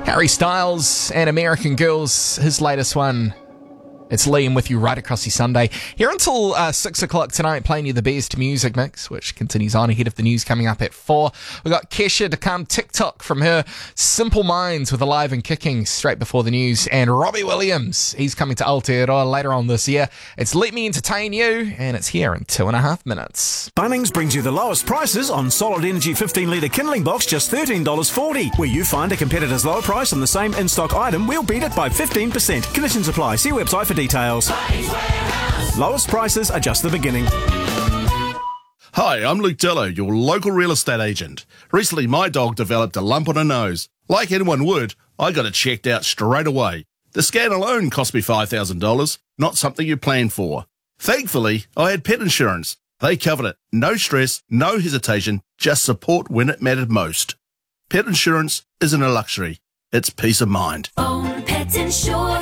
Harry Styles and American Girls, his latest one. It's Liam with you right across your Sunday. Here until 6 o'clock tonight, playing you the best music mix, which continues on ahead of the news coming up at 4. We've got Kesha to come, TikTok from her, Simple Minds with Alive and Kicking straight before the news, and Robbie Williams, he's coming to Aotearoa later on this year. It's Let Me Entertain You, and it's here in 2.5 minutes. Bunnings brings you the lowest prices on Solid Energy 15-litre kindling box, just $13.40. Where you find a competitor's lower price on the same in-stock item, we'll beat it by 15%. Conditions apply. See website for details. Lowest prices are just the beginning. Hi, I'm Luke Dillo, your local real estate agent. Recently, my dog developed a lump on her nose. Like anyone would, I got it checked out straight away. The scan alone cost me $5,000, not something you plan for. Thankfully, I had pet insurance. They covered it. No stress, no hesitation, just support when it mattered most. Pet insurance isn't a luxury. It's peace of mind. Own Pet Insure.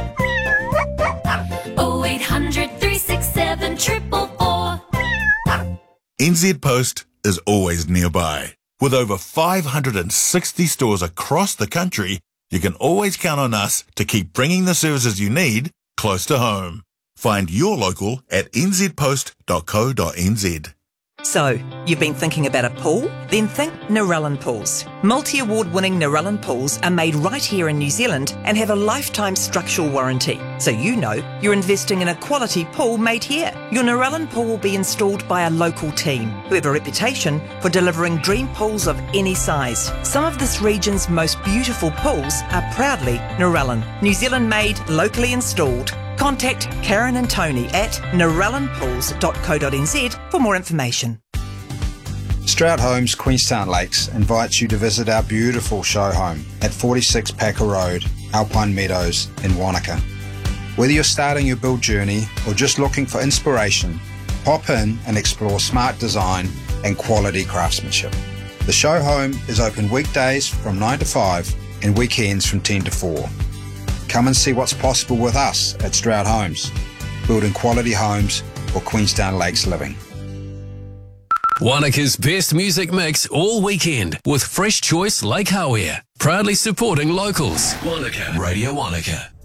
0800 367 444. NZ Post is always nearby. With over 560 stores across the country, you can always count on us to keep bringing the services you need close to home. Find your local at nzpost.co.nz. So, you've been thinking about a pool? Then think Narellan Pools. Multi-award-winning Narellan pools are made right here in New Zealand and have a lifetime structural warranty. So you know you're investing in a quality pool made here. Your Narellan pool will be installed by a local team who have a reputation for delivering dream pools of any size. Some of this region's most beautiful pools are proudly Narellan. New Zealand made, locally installed. Contact Karen and Tony at narellanpools.co.nz for more information. Stroud Homes Queenstown Lakes invites you to visit our beautiful show home at 46 Packer Road, Alpine Meadows in Wanaka. Whether you're starting your build journey or just looking for inspiration, pop in and explore smart design and quality craftsmanship. The show home is open weekdays from 9 to 5 and weekends from 10 to 4. Come and see what's possible with us at Stroud Homes, building quality homes for Queenstown Lakes living. Wanaka's best music mix all weekend with Fresh Choice Lake Hawea. Proudly supporting locals. Wanaka. Radio Wanaka.